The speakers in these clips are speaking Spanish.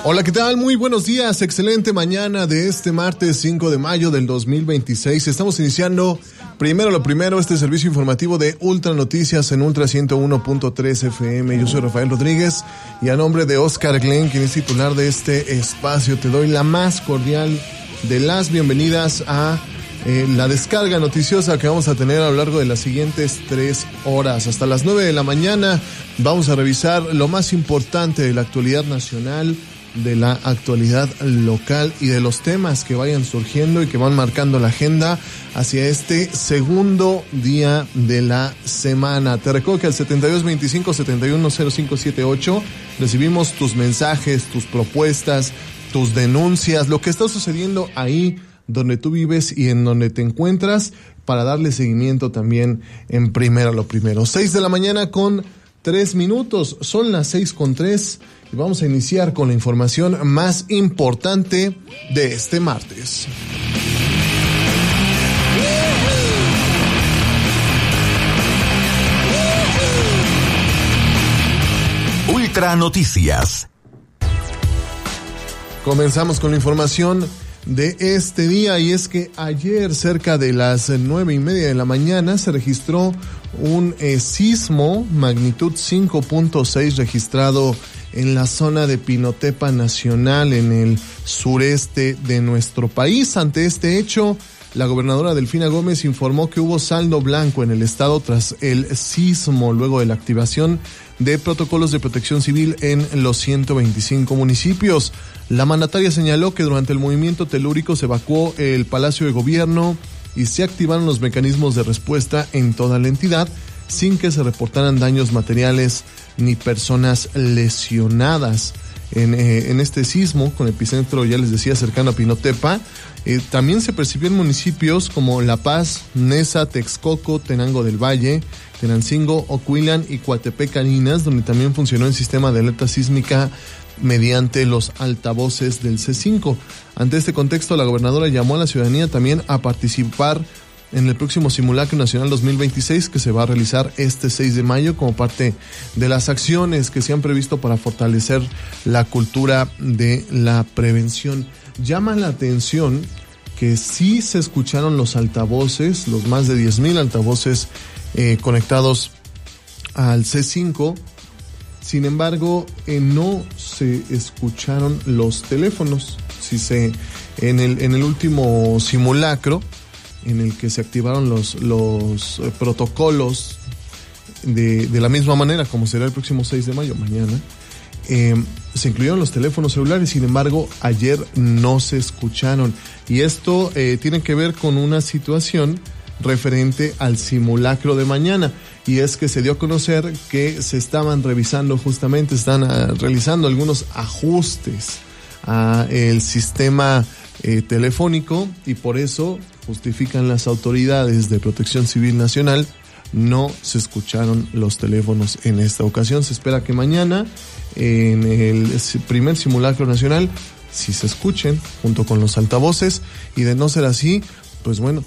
Hola, ¿qué tal? Muy buenos días, excelente mañana de este martes 5 de mayo del 2026. Estamos iniciando primero lo primero, este servicio informativo de Ultra Noticias en Ultra 101.3 FM. Yo soy Rafael Rodríguez y a nombre de Oscar Glenn, quien es titular de este espacio, te doy la más cordial de las bienvenidas a la descarga noticiosa que vamos a tener a lo largo de las siguientes 3 horas. Hasta las 9 de la mañana vamos a revisar lo más importante de la actualidad nacional, de la actualidad local y de los temas que vayan surgiendo y que van marcando la agenda hacia este segundo día de la semana. Te recuerdo que al 7225-710578 recibimos tus mensajes, tus propuestas, tus denuncias, lo que está sucediendo ahí donde tú vives y en donde te encuentras, para darle seguimiento también en primero lo primero. 6 de la mañana con 3 minutos, son las 6:03 y vamos a iniciar con la información más importante de este martes. Ultra Noticias. Comenzamos con la información de este día, y es que ayer cerca de las 9:30 de la mañana se registró un sismo magnitud 5.6 registrado en la zona de Pinotepa Nacional, en el sureste de nuestro país. Ante este hecho, la gobernadora Delfina Gómez informó que hubo saldo blanco en el estado tras el sismo, luego de la activación de protocolos de protección civil en los 125 municipios. La mandataria señaló que durante el movimiento telúrico se evacuó el Palacio de Gobierno y se activaron los mecanismos de respuesta en toda la entidad, sin que se reportaran daños materiales ni personas lesionadas. En este sismo, con epicentro, ya les decía, cercano a Pinotepa, también se percibió en municipios como La Paz, Neza, Texcoco, Tenango del Valle, Tenancingo, Ocuilan y Coatepec Caninas, donde también funcionó el sistema de alerta sísmica mediante los altavoces del C5. Ante este contexto, la gobernadora llamó a la ciudadanía también a participar en el próximo Simulacro Nacional 2026, que se va a realizar este 6 de mayo como parte de las acciones que se han previsto para fortalecer la cultura de la prevención. Llama la atención que sí se escucharon los altavoces, los más de 10,000 altavoces conectados al C5. Sin embargo, no se escucharon los teléfonos. En el último simulacro, en el que se activaron los protocolos de la misma manera como será el próximo 6 de mayo, mañana, se incluyeron los teléfonos celulares. Sin embargo, ayer no se escucharon, y esto tiene que ver con una situación referente al simulacro de mañana, y es que se dio a conocer que se estaban revisando, justamente están realizando algunos ajustes a el sistema telefónico, y por eso justifican las autoridades de Protección Civil Nacional, no se escucharon los teléfonos en esta ocasión. Se espera que mañana, en el primer simulacro nacional, sí se escuchen junto con los altavoces, y de no ser así, pues bueno,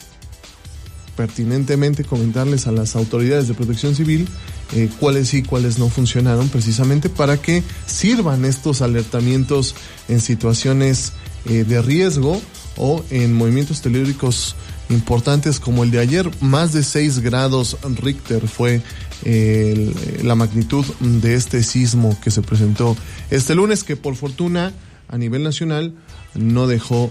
pertinentemente comentarles a las autoridades de Protección Civil cuáles sí, cuáles no funcionaron, precisamente para que sirvan estos alertamientos en situaciones de riesgo o en movimientos telúricos importantes como el de ayer. Más de 6 grados Richter fue la magnitud de este sismo que se presentó este lunes, que por fortuna a nivel nacional no dejó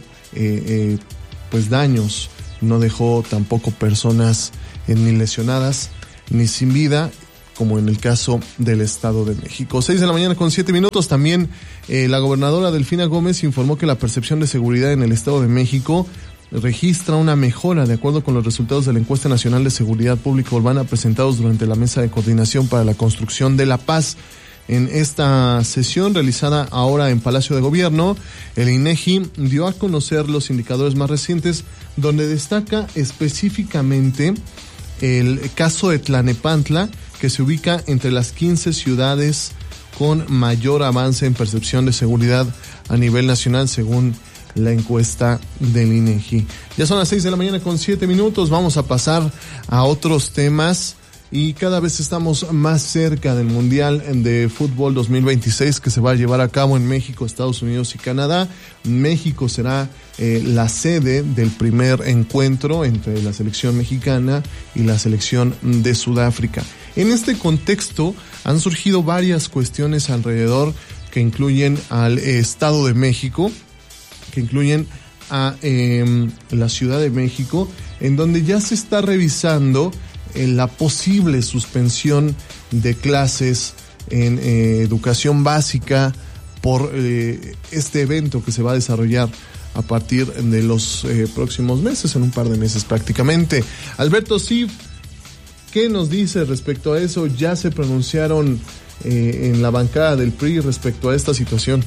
pues daños, no dejó tampoco personas ni lesionadas ni sin vida, como en el caso del Estado de México. 6 de la mañana con 7 minutos. También la gobernadora Delfina Gómez informó que la percepción de seguridad en el Estado de México registra una mejora de acuerdo con los resultados de la encuesta nacional de seguridad pública urbana presentados durante la mesa de coordinación para la construcción de la paz. En esta sesión realizada ahora en Palacio de Gobierno, el INEGI dio a conocer los indicadores más recientes, donde destaca específicamente el caso de Tlalnepantla, que se ubica entre las 15 ciudades con mayor avance en percepción de seguridad a nivel nacional, según la encuesta del INEGI. Ya son las 6 de la mañana con 7 minutos. Vamos a pasar a otros temas y cada vez estamos más cerca del Mundial de Fútbol 2026 que se va a llevar a cabo en México, Estados Unidos y Canadá. México será la sede del primer encuentro entre la selección mexicana y la selección de Sudáfrica. En este contexto han surgido varias cuestiones alrededor que incluyen al Estado de México, que incluyen a la Ciudad de México, en donde ya se está revisando la posible suspensión de clases en educación básica por este evento que se va a desarrollar a partir de los próximos meses, en un par de meses prácticamente. Alberto Sif, ¿qué nos dice respecto a eso? ¿Ya se pronunciaron en la bancada del PRI respecto a esta situación?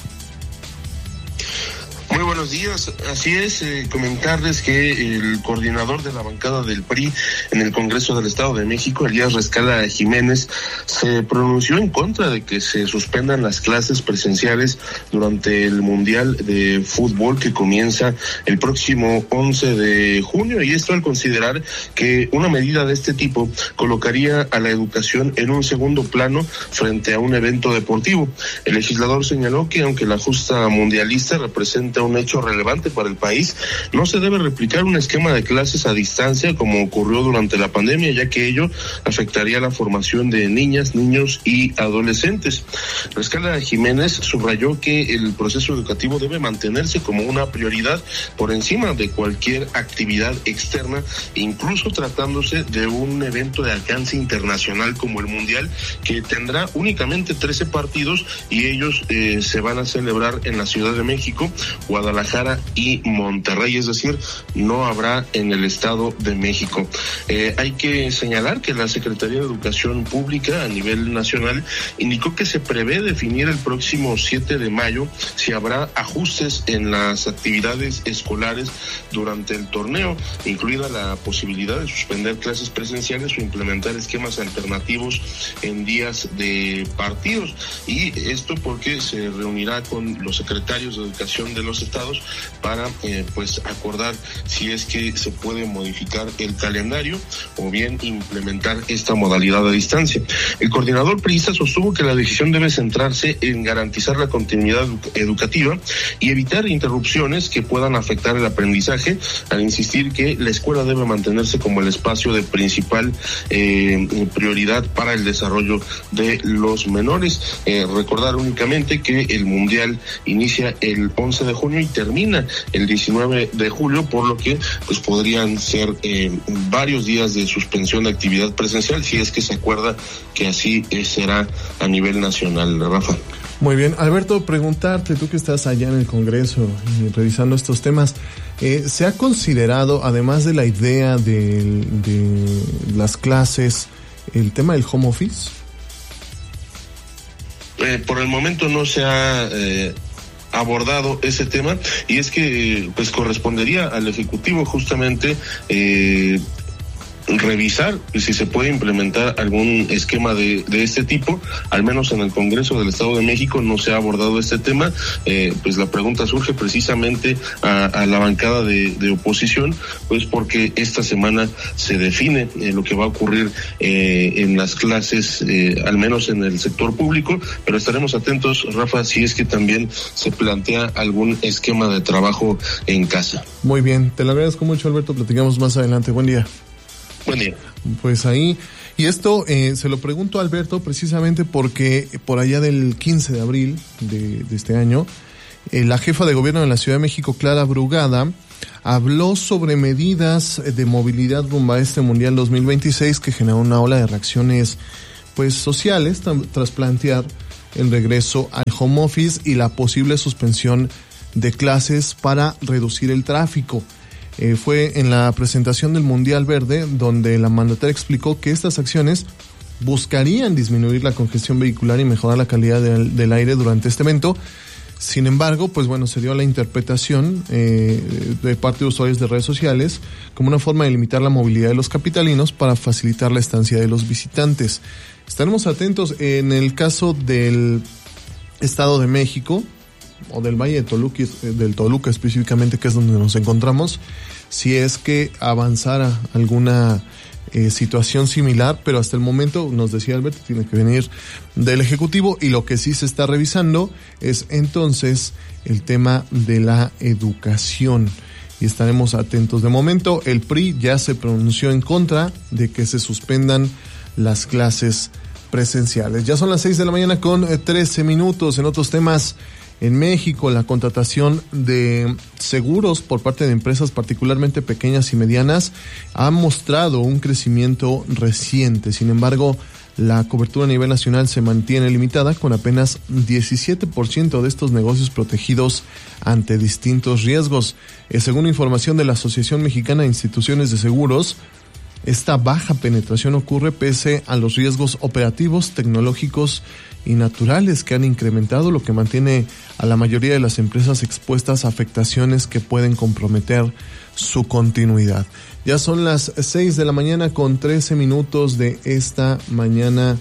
Muy buenos días, así es, comentarles que el coordinador de la bancada del PRI en el Congreso del Estado de México, Elías Rescala Jiménez, se pronunció en contra de que se suspendan las clases presenciales durante el Mundial de Fútbol que comienza el próximo 11 de junio, y esto al considerar que una medida de este tipo colocaría a la educación en un segundo plano frente a un evento deportivo. El legislador señaló que aunque la justa mundialista representa un hecho relevante para el país, no se debe replicar un esquema de clases a distancia como ocurrió durante la pandemia, ya que ello afectaría la formación de niñas, niños y adolescentes. Rescala Jiménez subrayó que el proceso educativo debe mantenerse como una prioridad por encima de cualquier actividad externa, incluso tratándose de un evento de alcance internacional como el Mundial, que tendrá únicamente 13 partidos y ellos se van a celebrar en la Ciudad de México, Guadalajara y Monterrey, es decir, no habrá en el Estado de México. Hay que señalar que la Secretaría de Educación Pública a nivel nacional indicó que se prevé definir el próximo 7 de mayo si habrá ajustes en las actividades escolares durante el torneo, incluida la posibilidad de suspender clases presenciales o implementar esquemas alternativos en días de partidos, y esto porque se reunirá con los secretarios de Educación de los estados para acordar si es que se puede modificar el calendario o bien implementar esta modalidad a distancia. El coordinador priista sostuvo que la decisión debe centrarse en garantizar la continuidad educativa y evitar interrupciones que puedan afectar el aprendizaje, al insistir que la escuela debe mantenerse como el espacio de principal prioridad para el desarrollo de los menores. Recordar únicamente que el Mundial inicia el 11 de junio y termina el 19 de julio, por lo que pues podrían ser varios días de suspensión de actividad presencial, si es que se acuerda que así será a nivel nacional, Rafa. Muy bien, Alberto, preguntarte, tú que estás allá en el Congreso y revisando estos temas, ¿se ha considerado, además de la idea de las clases, el tema del home office? Por el momento no se ha abordado ese tema, y es que pues correspondería al Ejecutivo justamente revisar si se puede implementar algún esquema de este tipo. Al menos en el Congreso del Estado de México no se ha abordado este tema. Pues la pregunta surge precisamente a la bancada de oposición, pues porque esta semana se define lo que va a ocurrir en las clases, al menos en el sector público, pero estaremos atentos, Rafa, si es que también se plantea algún esquema de trabajo en casa. Muy bien, te lo agradezco mucho, Alberto, platicamos más adelante. Buen día. Buen día. Pues ahí, y esto se lo pregunto a Alberto precisamente porque por allá del 15 de abril de este año, la jefa de gobierno de la Ciudad de México, Clara Brugada, habló sobre medidas de movilidad rumbo a este Mundial 2026 que generó una ola de reacciones pues sociales tras plantear el regreso al home office y la posible suspensión de clases para reducir el tráfico. Fue en la presentación del Mundial Verde donde la mandataria explicó que estas acciones buscarían disminuir la congestión vehicular y mejorar la calidad del aire durante este evento. Sin embargo, pues bueno, se dio la interpretación de parte de usuarios de redes sociales como una forma de limitar la movilidad de los capitalinos para facilitar la estancia de los visitantes. Estaremos atentos en el caso del Estado de México o del Valle del Toluca específicamente, que es donde nos encontramos, si es que avanzara alguna situación similar, pero hasta el momento, nos decía Alberto, tiene que venir del Ejecutivo, y lo que sí se está revisando es entonces el tema de la educación, y estaremos atentos. De momento, el PRI ya se pronunció en contra de que se suspendan las clases presenciales. Ya son las 6 de la mañana con 13 minutos. En otros temas, en México, la contratación de seguros por parte de empresas particularmente pequeñas y medianas ha mostrado un crecimiento reciente. Sin embargo, la cobertura a nivel nacional se mantiene limitada, con apenas 17% de estos negocios protegidos ante distintos riesgos. Según información de la Asociación Mexicana de Instituciones de Seguros, esta baja penetración ocurre pese a los riesgos operativos, tecnológicos y naturales que han incrementado, lo que mantiene a la mayoría de las empresas expuestas a afectaciones que pueden comprometer su continuidad. Ya son las 6 de la mañana con 13 minutos de esta mañana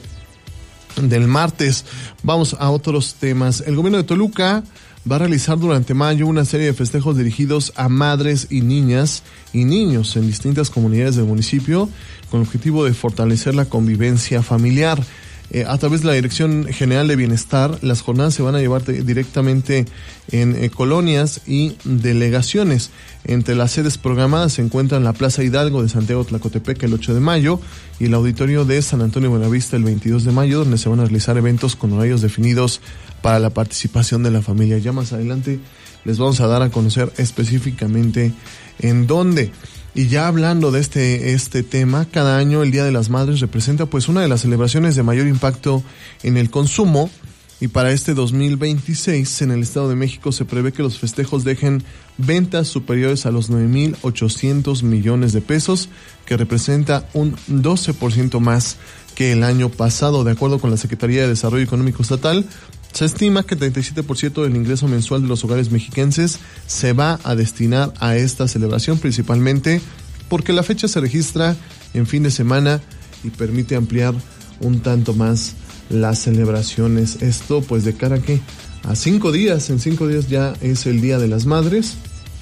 del martes. Vamos a otros temas. El gobierno de Toluca va a realizar durante mayo una serie de festejos dirigidos a madres y niñas y niños en distintas comunidades del municipio, con el objetivo de fortalecer la convivencia familiar. A través de la Dirección General de Bienestar, las jornadas se van a llevar directamente en colonias y delegaciones. Entre las sedes programadas se encuentran la Plaza Hidalgo de Santiago Tlacotepec el 8 de mayo y el Auditorio de San Antonio Buenavista el 22 de mayo, donde se van a realizar eventos con horarios definidos para la participación de la familia. Ya más adelante les vamos a dar a conocer específicamente en dónde. Y ya hablando de este tema, cada año el Día de las Madres representa pues una de las celebraciones de mayor impacto en el consumo, y para este 2026 en el Estado de México se prevé que los festejos dejen ventas superiores a los 9,800 millones de pesos, que representa un 12% más que el año pasado. De acuerdo con la Secretaría de Desarrollo Económico Estatal, se estima que el 37% del ingreso mensual de los hogares mexiquenses se va a destinar a esta celebración, principalmente porque la fecha se registra en fin de semana y permite ampliar un tanto más las celebraciones. Esto pues de cara a que a 5 días, en 5 días ya es el Día de las Madres,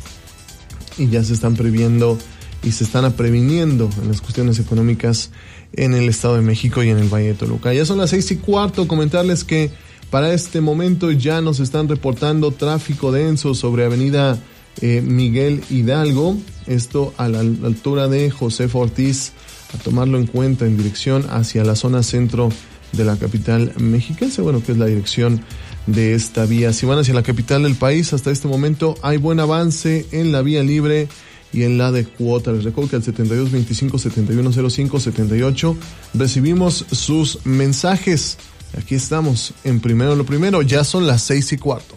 y ya se están previendo y se están previniendo en las cuestiones económicas en el Estado de México y en el Valle de Toluca. Ya son las 6:15, comentarles que para este momento ya nos están reportando tráfico denso sobre Avenida Miguel Hidalgo, esto a la altura de Josefa Ortiz, a tomarlo en cuenta en dirección hacia la zona centro de la capital mexiquense, bueno, que es la dirección de esta vía. Si van hacia la capital del país, hasta este momento hay buen avance en la vía libre y en la de cuota. Les recuerdo que al 7225-7105-78 recibimos sus mensajes. Aquí estamos en Primero lo Primero. Ya son las 6:15.